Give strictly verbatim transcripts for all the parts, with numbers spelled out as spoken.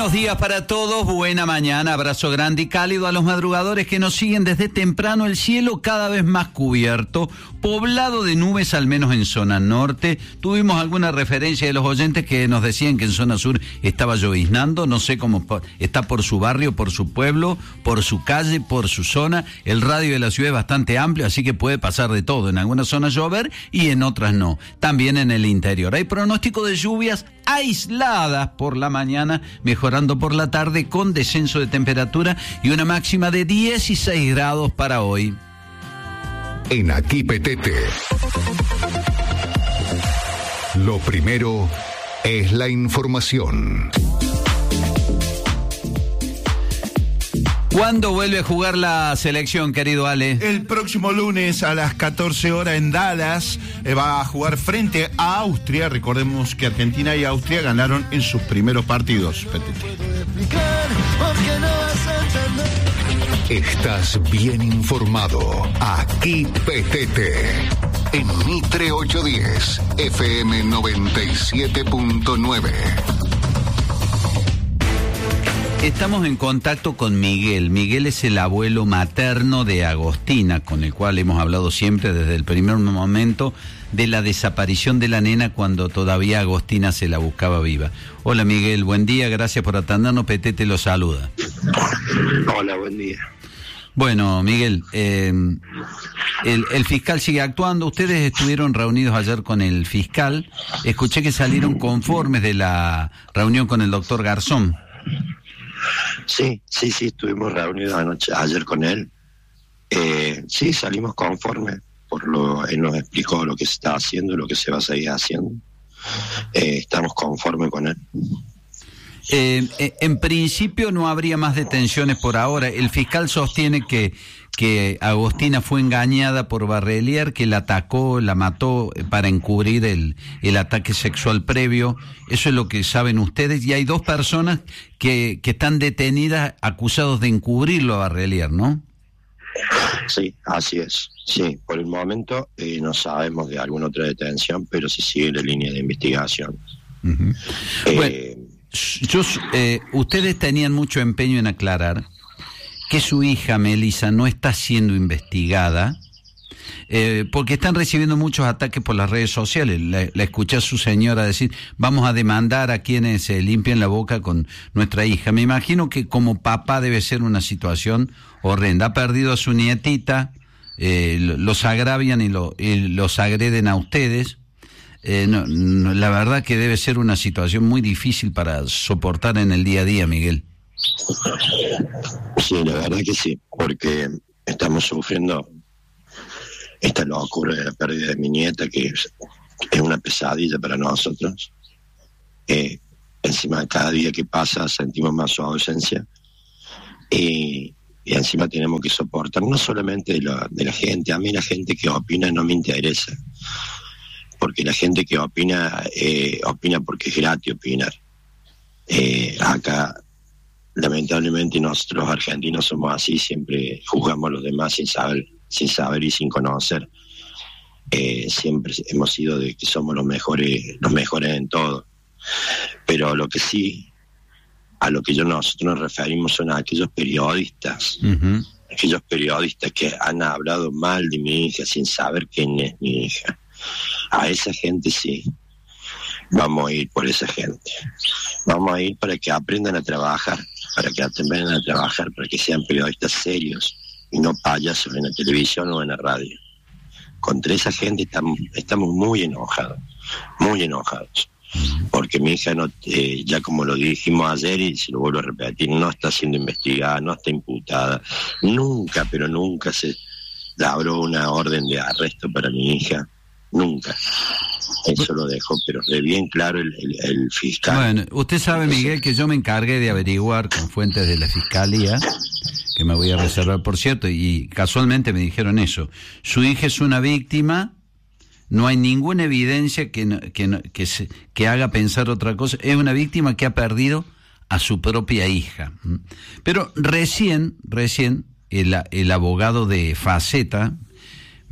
Buenos días para todos, buena mañana, abrazo grande y cálido a los madrugadores que nos siguen desde temprano. El cielo cada vez más cubierto, poblado de nubes, al menos en zona norte. Tuvimos alguna referencia de los oyentes que nos decían que en zona sur estaba lloviznando. No sé cómo está por su barrio, por su pueblo, por su calle, por su zona. El radio de la ciudad es bastante amplio, así que puede pasar de todo. En algunas zonas llover y en otras no. También en el interior. Hay pronóstico de lluvias aisladas por la mañana, mejorando por la tarde con descenso de temperatura y una máxima de dieciséis grados para hoy. En Aquí Petete, lo primero es la información. ¿Cuándo vuelve a jugar la selección, querido Ale? El próximo lunes a las catorce horas en Dallas eh, va a jugar frente a Austria. Recordemos que Argentina y Austria ganaron en sus primeros partidos. Estás bien informado. Aquí Petete. En Mitre ochocientos diez, F M noventa y siete punto nueve. Estamos en contacto con Miguel. Miguel es el abuelo materno de Agostina, con el cual hemos hablado siempre desde el primer momento de la desaparición de la nena cuando todavía Agostina se la buscaba viva. Hola Miguel, buen día, gracias por atendernos. Petete lo saluda. Hola, buen día. Bueno, Miguel, eh, el, el fiscal sigue actuando. Ustedes estuvieron reunidos ayer con el fiscal. Escuché que salieron conformes de la reunión con el doctor Garzón. Sí, sí, sí, estuvimos reunidos anoche, ayer con él. Eh, sí, salimos conformes, por lo él nos explicó lo que se está haciendo, lo que se va a seguir haciendo. Eh, estamos conformes con él. Eh, eh, en principio no habría más detenciones por ahora. El fiscal sostiene que, que Agostina fue engañada por Barrelier, que la atacó, la mató para encubrir el, el ataque sexual previo. Eso es lo que saben ustedes. Y hay dos personas que, que están detenidas acusados de encubrirlo a Barrelier, ¿no? Sí, así es. Sí, por el momento eh, no sabemos de alguna otra detención, pero se sigue la línea de investigación. Uh-huh. Eh, bueno. Yo, eh, ustedes tenían mucho empeño en aclarar que su hija Melissa no está siendo investigada eh, porque están recibiendo muchos ataques por las redes sociales. La, la escuché a su señora decir, vamos a demandar a quienes se eh, limpian la boca con nuestra hija. Me imagino que como papá debe ser una situación horrenda. Ha perdido a su nietita, eh, los agravian y, lo, y los agreden a ustedes. Eh, no, no, la verdad que debe ser una situación muy difícil para soportar en el día a día, Miguel. Sí, la verdad que sí, porque estamos sufriendo esta locura de la pérdida de mi nieta, que es, es una pesadilla para nosotros. Eh, encima, cada día que pasa sentimos más su ausencia y, y encima tenemos que soportar no solamente de la, de la gente. A mí la gente que opina no me interesa, porque la gente que opina, eh, opina porque es gratis opinar. Eh, acá, lamentablemente, nosotros argentinos somos así, siempre juzgamos a los demás sin saber, sin saber y sin conocer. Eh, siempre hemos sido de que somos los mejores, los mejores en todo. Pero lo que sí, a lo que yo nosotros nos referimos son a aquellos periodistas, uh-huh. aquellos periodistas que han hablado mal de mi hija sin saber quién es mi hija. A esa gente sí, vamos a ir por esa gente. Vamos a ir para que aprendan a trabajar, para que aprendan a trabajar, para que sean periodistas serios y no payasos en la televisión o en la radio. Contra esa gente estamos, estamos muy enojados, muy enojados. Porque mi hija, no, eh, ya como lo dijimos ayer y se lo vuelvo a repetir, no está siendo investigada, no está imputada. Nunca, pero nunca se labró una orden de arresto para mi hija. Nunca. Eso lo dejó, pero re bien claro el, el, el fiscal. Bueno, usted sabe, Miguel, que yo me encargué de averiguar con fuentes de la fiscalía, que me voy a reservar, por cierto, y casualmente me dijeron eso. Su hija es una víctima, no hay ninguna evidencia que, que, que, se, que haga pensar otra cosa. Es una víctima que ha perdido a su propia hija. Pero recién, recién, el, el abogado de Faceta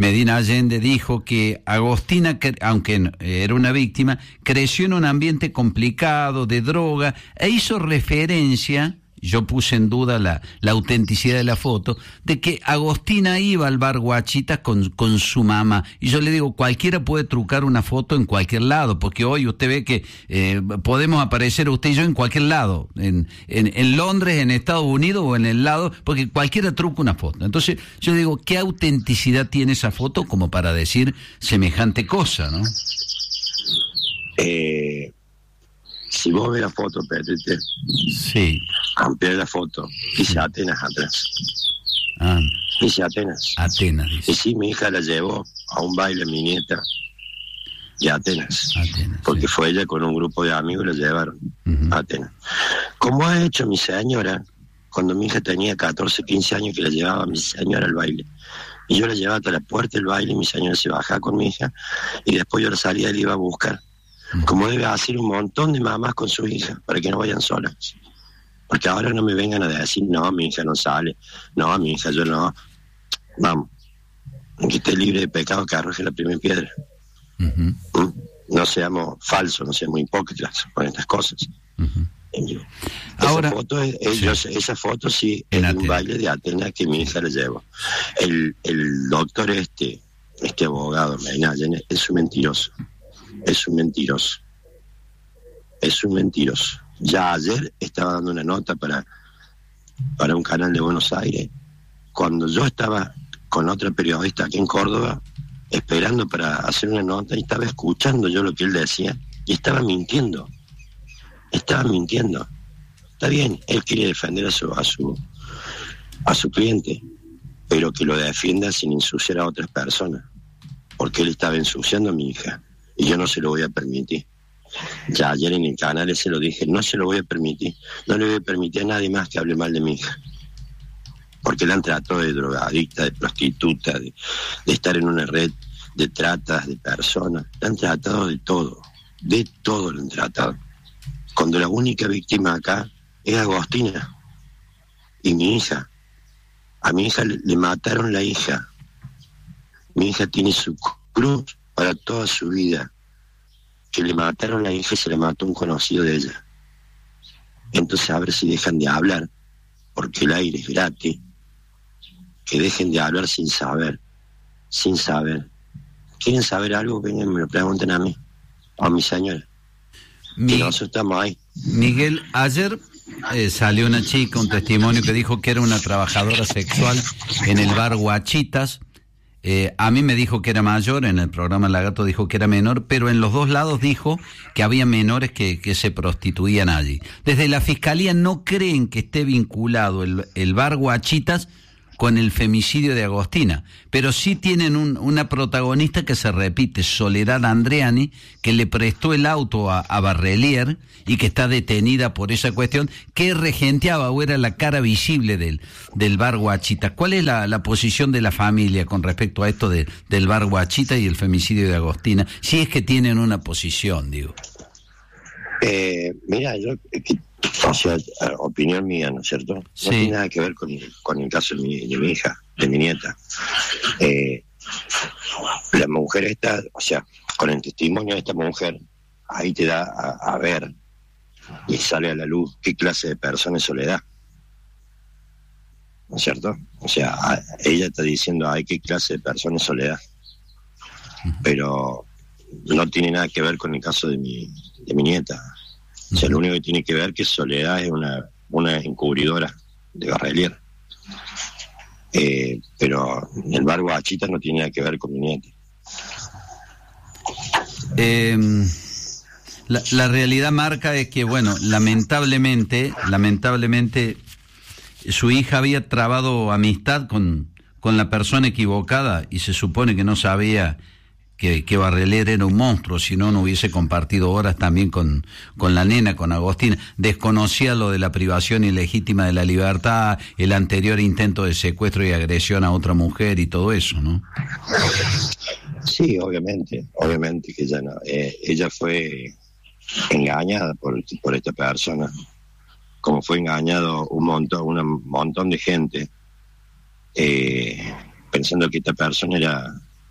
Medina Allende dijo que Agostina, aunque era una víctima, creció en un ambiente complicado de droga e hizo referencia, yo puse en duda la, la autenticidad de la foto, de que Agostina iba al bar Guachitas con, con su mamá. Y yo le digo, cualquiera puede trucar una foto en cualquier lado, porque hoy usted ve que eh, podemos aparecer usted y yo en cualquier lado, en, en, en Londres, en Estados Unidos o en el lado, porque cualquiera truca una foto. Entonces yo digo, ¿qué autenticidad tiene esa foto como para decir semejante cosa, no? Eh... Si vos ves la foto, Petete, sí, ampliar la foto, dice sí. Atenas atrás. Ah. Dice Atenas. Atenas, dice. Y sí, mi hija la llevó a un baile, mi nieta, y a Atenas. Atenas porque sí. Fue ella con un grupo de amigos y la llevaron uh-huh. a Atenas. Como ha hecho mi señora, cuando mi hija tenía catorce, quince años, que la llevaba a mi señora al baile. Y yo la llevaba hasta la puerta del baile y mi señora se bajaba con mi hija, y después yo la salía y la iba a buscar. Como debe hacer un montón de mamás con sus hijas, para que no vayan solas. Porque ahora no me vengan a decir, no, mi hija no sale, no, mi hija yo no. Vamos, que esté libre de pecado, que arroje la primera piedra. Uh-huh. No seamos falsos, no seamos hipócritas con estas cosas. Uh-huh. Esa, ahora, foto es, es, sí. Yo, esa foto sí en es un baile de Atenas que mi hija le llevó. El, el doctor este, este abogado, Medina Allende, es un mentiroso. Es un mentiroso. Es un mentiroso. Ya ayer estaba dando una nota para, para un canal de Buenos Aires, cuando yo estaba con otra periodista aquí en Córdoba, esperando para hacer una nota, y estaba escuchando yo lo que él decía, y estaba mintiendo. Estaba mintiendo. Está bien, él quiere defender a su, a su, a su cliente, pero que lo defienda sin ensuciar a otras personas, porque él estaba ensuciando a mi hija. Y yo no se lo voy a permitir. Ya ayer en el canal se lo dije, no se lo voy a permitir. No le voy a permitir a nadie más que hable mal de mi hija. Porque la han tratado de drogadicta, de prostituta, de, de estar en una red de tratas de personas. La han tratado de todo. De todo lo han tratado. Cuando la única víctima acá es Agostina. Y mi hija. A mi hija le, le mataron la hija. Mi hija tiene su cruz para toda su vida, que le mataron la hija y se la mató un conocido de ella. Entonces a ver si dejan de hablar, porque el aire es gratis, que dejen de hablar sin saber, sin saber. ¿Quieren saber algo? Vengan y me lo pregunten a mí, a mi señora. Mi... Que nosotros estamos ahí. Miguel, ayer eh, salió una chica, un testimonio que dijo que era una trabajadora sexual en el bar Guachitas. Eh, a mí me dijo que era mayor, en el programa La Gato dijo que era menor, pero en los dos lados dijo que había menores que, que se prostituían allí. Desde la Fiscalía no creen que esté vinculado el, el bar Guachitas con el femicidio de Agostina, pero sí tienen un, una protagonista que se repite, Soledad Andreani, que le prestó el auto a, a Barrelier y que está detenida por esa cuestión, que regenteaba o era la cara visible del, del bar Guachitas. ¿Cuál es la, la posición de la familia con respecto a esto de, del bar Guachitas y el femicidio de Agostina? Si es que tienen una posición, digo. Eh, mira, yo... Que... O sea, opinión mía, ¿no es cierto? No sí. Tiene nada que ver con, con el caso de mi, de mi hija, de mi nieta. Eh, la mujer esta, o sea, con el testimonio de esta mujer, ahí te da a, a ver y sale a la luz qué clase de persona es Soledad. ¿No es cierto? O sea, a, ella está diciendo, ay, qué clase de persona es Soledad. Pero no tiene nada que ver con el caso de mi, de mi nieta. O sea, lo único que tiene que ver es que Soledad es una, una encubridora de Barrelier. Eh, pero el bar Guachitas no tiene nada que ver con mi nieta. Eh, la, la realidad marca es que, bueno, lamentablemente, lamentablemente, su hija había trabado amistad con, con la persona equivocada y se supone que no sabía que, que Barrelier era un monstruo, si no, no hubiese compartido horas también con, con la nena, con Agostina. Desconocía lo de la privación ilegítima de la libertad, el anterior intento de secuestro y agresión a otra mujer y todo eso, ¿no? Sí, obviamente, obviamente que ella no, eh, ella fue engañada por, por esta persona, como fue engañado un montón, un montón de gente, eh, pensando que esta persona era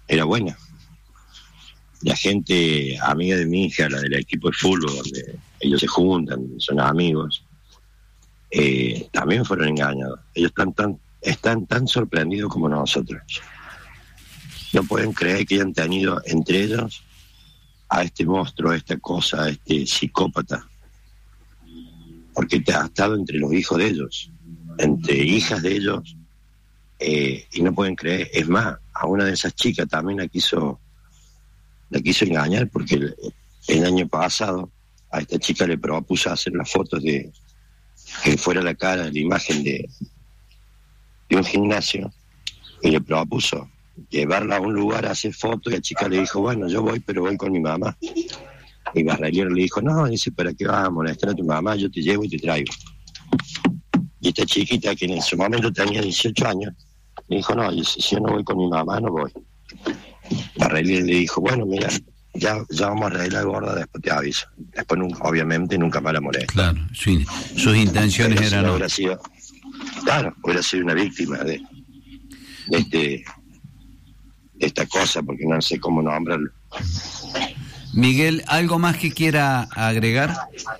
era buena. La gente amiga de mi hija, la del equipo de fútbol, donde ellos se juntan, son amigos, eh, también fueron engañados. Ellos están tan, están tan sorprendidos como nosotros. No pueden creer que hayan tenido entre ellos a este monstruo, a esta cosa, a este psicópata. Porque te ha estado entre los hijos de ellos, entre hijas de ellos, eh, y no pueden creer. Es más, a una de esas chicas también la quiso, la quiso engañar, porque el, el año pasado a esta chica le propuso hacer las fotos de que fuera la cara, la imagen de, de un gimnasio, y le propuso llevarla a un lugar a hacer fotos, y la chica le dijo, bueno, yo voy, pero voy con mi mamá. Y Barraliero le dijo, no, dice, ¿para qué vas a molestar a tu mamá? Yo te llevo y te traigo. Y esta chiquita, que en su momento tenía dieciocho años, le dijo, no, dice, si yo no voy con mi mamá, no voy. Barraliero le dijo, bueno, mira, ya, ya vamos a arreglar, gorda, después te aviso. Después, nunca, obviamente, nunca más la molesta. Claro, sí, sus intenciones Pero eran... Si hubiera sido, claro, hubiera sido una víctima de, de, este, de esta cosa, porque no sé cómo nombrarlo. Miguel, ¿algo más que quiera agregar?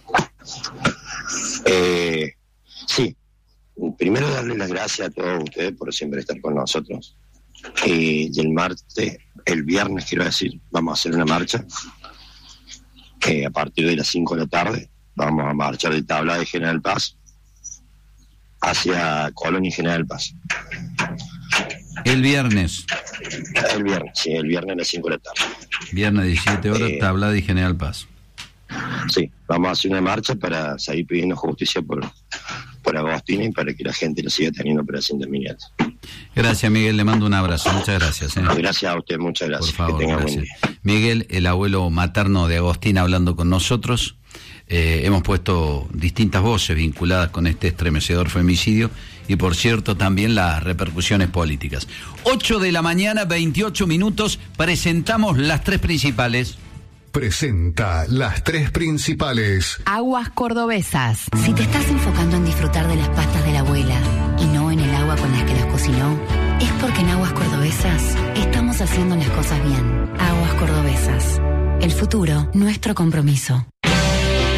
Eh, sí, primero darle las gracias a todos ustedes por siempre estar con nosotros. Eh, y el martes, el viernes quiero decir, vamos a hacer una marcha, que a partir de las cinco de la tarde vamos a marchar de Tablada de General Paz hacia Colón y General Paz. El viernes. El viernes, sí, el viernes a las cinco de la tarde. Viernes diecisiete horas, Eh, Tablada y General Paz. Sí, vamos a hacer una marcha para seguir pidiendo justicia por, por Agostina y para que la gente lo siga teniendo operación de mi nieta. Gracias, Miguel, le mando un abrazo, muchas gracias. ¿eh? Gracias a usted, muchas gracias. Por favor, que tenga gracias. buen día. Miguel, el abuelo materno de Agostina, hablando con nosotros. Eh, hemos puesto distintas voces vinculadas con este estremecedor femicidio y, por cierto, también las repercusiones políticas. ocho de la mañana, veintiocho minutos, presentamos las tres principales. Presenta las tres principales. Aguas cordobesas. Si te estás enfocando en disfrutar de las pastas de la abuela y no en el agua con las que las cocinó, es porque en Aguas Cordobesas estamos haciendo las cosas bien. Aguas Cordobesas. El futuro, nuestro compromiso.